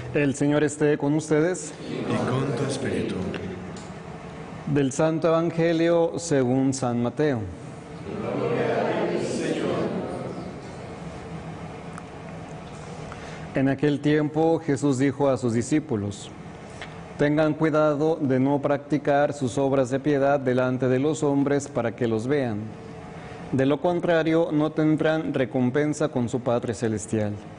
El Señor esté con ustedes. Y con tu espíritu. Del Santo Evangelio según San Mateo. En aquel tiempo Jesús dijo a sus discípulos: tengan cuidado de no practicar sus obras de piedad delante de los hombres para que los vean. De lo contrario, no tendrán recompensa con su Padre Celestial.